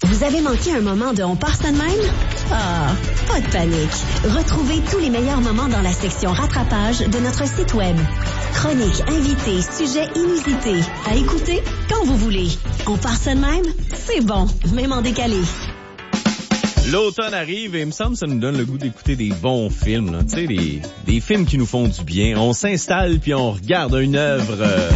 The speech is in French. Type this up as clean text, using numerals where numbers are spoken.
Vous avez manqué un moment de On part ça de même? Ah, pas de panique. Retrouvez tous les meilleurs moments dans la section rattrapage de notre site web. Chroniques, invités, sujets inusités. À écouter quand vous voulez. On part ça de même? C'est bon, même en décalé. L'automne arrive et il me semble que ça nous donne le goût d'écouter des bons films, là. Tu sais, des films qui nous font du bien. On s'installe puis on regarde une œuvre